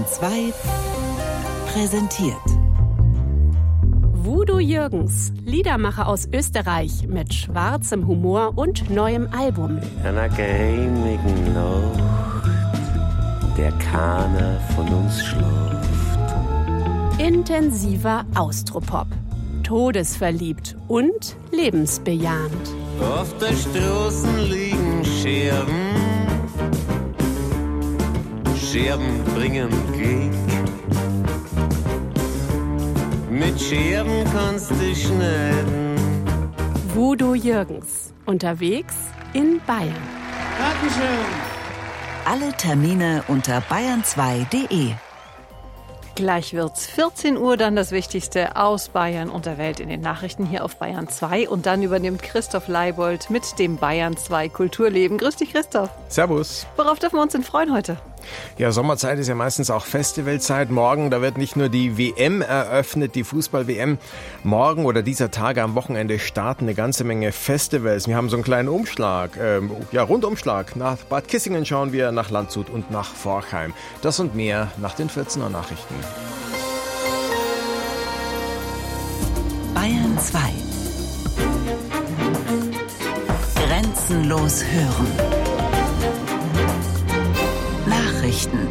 2 präsentiert. Voodoo Jürgens, Liedermacher aus Österreich mit schwarzem Humor und neuem Album. In einer geheimigen Nacht, der keiner von uns schläft. Intensiver Austropop, todesverliebt und lebensbejahend. Auf der Straßen liegen Scherben, Scherben bringen Glück. Mit Scherben kannst du schneiden. Voodoo Jürgens, unterwegs in Bayern. Dankeschön. Alle Termine unter bayern2.de. Gleich wird's 14 Uhr, dann das Wichtigste aus Bayern und der Welt in den Nachrichten hier auf Bayern 2. Und dann übernimmt Christoph Leibold mit dem Bayern 2 Kulturleben. Grüß dich, Christoph. Servus. Worauf dürfen wir uns denn freuen heute? Ja, Sommerzeit ist ja meistens auch Festivalzeit. Morgen, da wird nicht nur die WM eröffnet, die Fußball-WM. Morgen oder dieser Tage am Wochenende starten eine ganze Menge Festivals. Wir haben so einen kleinen Umschlag, Rundumschlag. Nach Bad Kissingen schauen wir, nach Landshut und nach Forchheim. Das und mehr nach den 14er Nachrichten. Bayern 2. Grenzenlos hören. Nachrichten.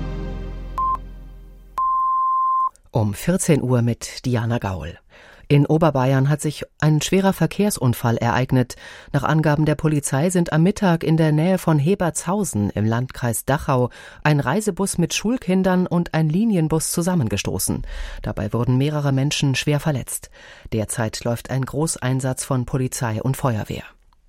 Um 14 Uhr mit Diana Gaul. In Oberbayern hat sich ein schwerer Verkehrsunfall ereignet. Nach Angaben der Polizei sind am Mittag in der Nähe von Hebertshausen im Landkreis Dachau ein Reisebus mit Schulkindern und ein Linienbus zusammengestoßen. Dabei wurden mehrere Menschen schwer verletzt. Derzeit läuft ein Großeinsatz von Polizei und Feuerwehr.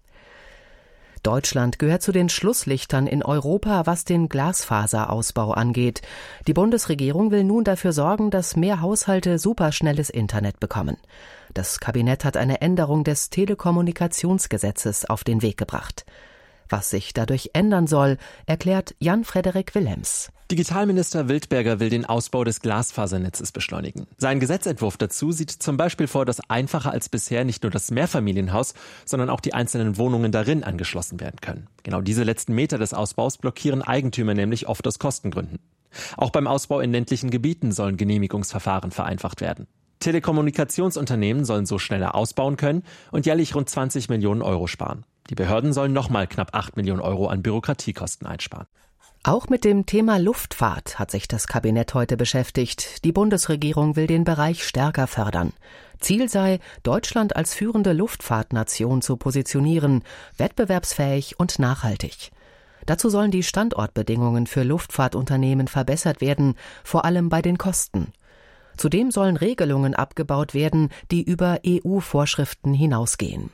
Deutschland gehört zu den Schlusslichtern in Europa, was den Glasfaserausbau angeht. Die Bundesregierung will nun dafür sorgen, dass mehr Haushalte superschnelles Internet bekommen. Das Kabinett hat eine Änderung des Telekommunikationsgesetzes auf den Weg gebracht. Was sich dadurch ändern soll, erklärt Jan-Frederik Willems. Digitalminister Wildberger will den Ausbau des Glasfasernetzes beschleunigen. Sein Gesetzentwurf dazu sieht zum Beispiel vor, dass einfacher als bisher nicht nur das Mehrfamilienhaus, sondern auch die einzelnen Wohnungen darin angeschlossen werden können. Genau diese letzten Meter des Ausbaus blockieren Eigentümer nämlich oft aus Kostengründen. Auch beim Ausbau in ländlichen Gebieten sollen Genehmigungsverfahren vereinfacht werden. Telekommunikationsunternehmen sollen so schneller ausbauen können und jährlich rund 20 Millionen Euro sparen. Die Behörden sollen nochmal knapp 8 Millionen Euro an Bürokratiekosten einsparen. Auch mit dem Thema Luftfahrt hat sich das Kabinett heute beschäftigt. Die Bundesregierung will den Bereich stärker fördern. Ziel sei, Deutschland als führende Luftfahrtnation zu positionieren, wettbewerbsfähig und nachhaltig. Dazu sollen die Standortbedingungen für Luftfahrtunternehmen verbessert werden, vor allem bei den Kosten. Zudem sollen Regelungen abgebaut werden, die über EU-Vorschriften hinausgehen.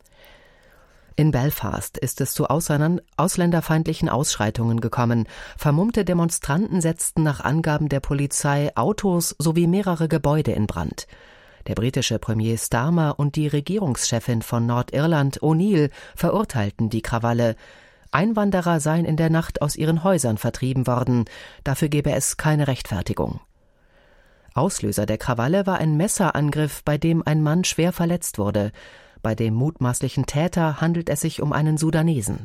In Belfast ist es zu ausländerfeindlichen Ausschreitungen gekommen. Vermummte Demonstranten setzten nach Angaben der Polizei Autos sowie mehrere Gebäude in Brand. Der britische Premier Starmer und die Regierungschefin von Nordirland, O'Neill, verurteilten die Krawalle. Einwanderer seien in der Nacht aus ihren Häusern vertrieben worden. Dafür gebe es keine Rechtfertigung. Auslöser der Krawalle war ein Messerangriff, bei dem ein Mann schwer verletzt wurde. Bei dem mutmaßlichen Täter handelt es sich um einen Sudanesen.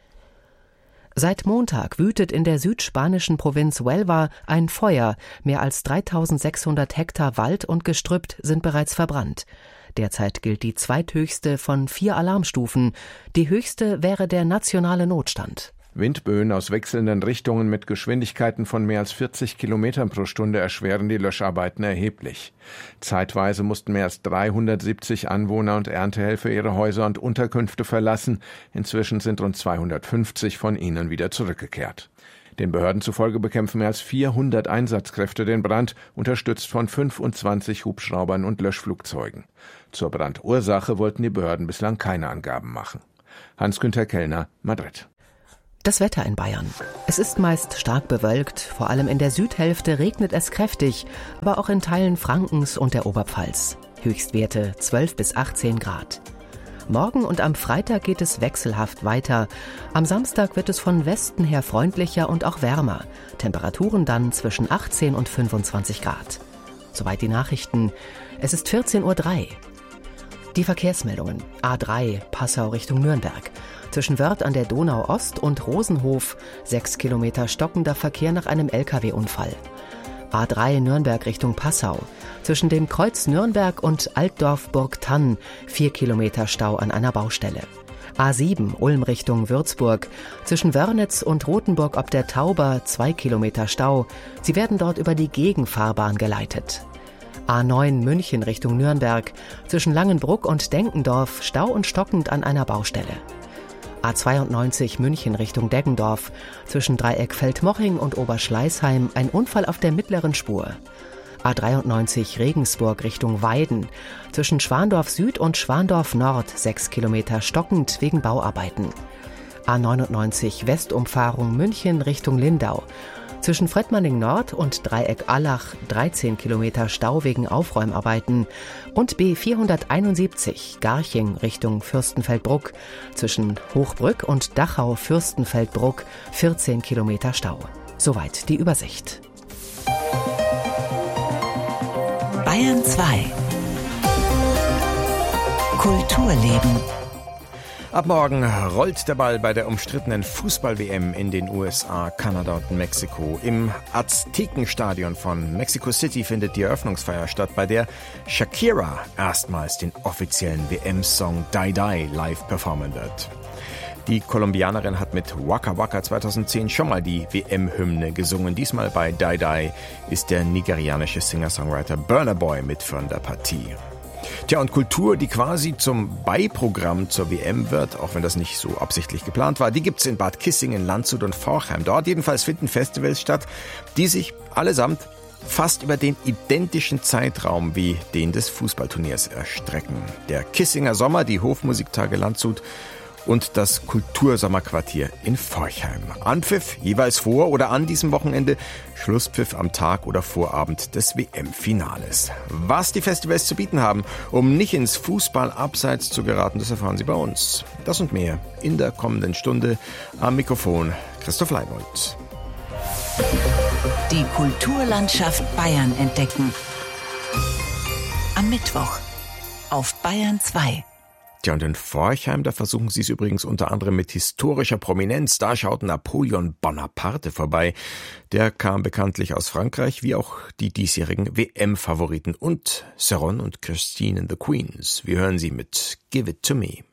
Seit Montag wütet in der südspanischen Provinz Huelva ein Feuer. Mehr als 3600 Hektar Wald und Gestrüpp sind bereits verbrannt. Derzeit gilt die zweithöchste von 4 Alarmstufen. Die höchste wäre der nationale Notstand. Windböen aus wechselnden Richtungen mit Geschwindigkeiten von mehr als 40 Kilometern pro Stunde erschweren die Löscharbeiten erheblich. Zeitweise mussten mehr als 370 Anwohner und Erntehelfer ihre Häuser und Unterkünfte verlassen. Inzwischen sind rund 250 von ihnen wieder zurückgekehrt. Den Behörden zufolge bekämpfen mehr als 400 Einsatzkräfte den Brand, unterstützt von 25 Hubschraubern und Löschflugzeugen. Zur Brandursache wollten die Behörden bislang keine Angaben machen. Hans-Günther Kellner, Madrid. Das Wetter in Bayern. Es ist meist stark bewölkt, vor allem in der Südhälfte regnet es kräftig, aber auch in Teilen Frankens und der Oberpfalz. Höchstwerte 12 bis 18 Grad. Morgen und am Freitag geht es wechselhaft weiter. Am Samstag wird es von Westen her freundlicher und auch wärmer. Temperaturen dann zwischen 18 und 25 Grad. Soweit die Nachrichten. Es ist 14:03 Uhr. Die Verkehrsmeldungen. A3 Passau Richtung Nürnberg. Zwischen Wörth an der Donau Ost und Rosenhof 6 Kilometer stockender Verkehr nach einem Lkw-Unfall. A3 Nürnberg Richtung Passau. Zwischen dem Kreuz Nürnberg und Altdorf-Burgthann 4 Kilometer Stau an einer Baustelle. A7 Ulm Richtung Würzburg. Zwischen Wörnitz und Rothenburg ob der Tauber 2 Kilometer Stau. Sie werden dort über die Gegenfahrbahn geleitet. A9 München Richtung Nürnberg. Zwischen Langenbruck und Denkendorf Stau und stockend an einer Baustelle. A92 München Richtung Deggendorf. Zwischen Dreieck Feldmoching und Oberschleißheim ein Unfall auf der mittleren Spur. A93 Regensburg Richtung Weiden. Zwischen Schwandorf Süd und Schwandorf Nord 6 Kilometer stockend wegen Bauarbeiten. A99 Westumfahrung München Richtung Lindau. Zwischen Fredmanning Nord und Dreieck Allach 13 Kilometer Stau wegen Aufräumarbeiten und B471 Garching Richtung Fürstenfeldbruck. Zwischen Hochbrück und Dachau-Fürstenfeldbruck 14 Kilometer Stau. Soweit die Übersicht. Bayern 2 Kulturleben. Ab morgen rollt der Ball bei der umstrittenen Fußball-WM in den USA, Kanada und Mexiko. Im Aztekenstadion von Mexico City findet die Eröffnungsfeier statt, bei der Shakira erstmals den offiziellen WM-Song Die Die live performen wird. Die Kolumbianerin hat mit Waka Waka 2010 schon mal die WM-Hymne gesungen. Diesmal bei Die Die ist der nigerianische Singer-Songwriter Burna Boy mit von der Partie. Tja, und Kultur, die quasi zum Beiprogramm zur WM wird, auch wenn das nicht so absichtlich geplant war, die gibt's in Bad Kissingen, Landshut und Forchheim. Dort jedenfalls finden Festivals statt, die sich allesamt fast über den identischen Zeitraum wie den des Fußballturniers erstrecken. Der Kissinger Sommer, die Hofmusiktage Landshut und das Kultursommerquartier in Forchheim. Anpfiff jeweils vor oder an diesem Wochenende, Schlusspfiff am Tag oder Vorabend des WM-Finales. Was die Festivals zu bieten haben, um nicht ins Fußballabseits zu geraten, das erfahren Sie bei uns. Das und mehr in der kommenden Stunde. Am Mikrofon Christoph Leibold. Die Kulturlandschaft Bayern entdecken. Am Mittwoch auf Bayern 2. Ja, und in Forchheim, da versuchen sie es übrigens unter anderem mit historischer Prominenz. Da schaut Napoleon Bonaparte vorbei. Der kam bekanntlich aus Frankreich, wie auch die diesjährigen WM-Favoriten und Serron und Christine and the Queens. Wir hören sie mit Give It To Me.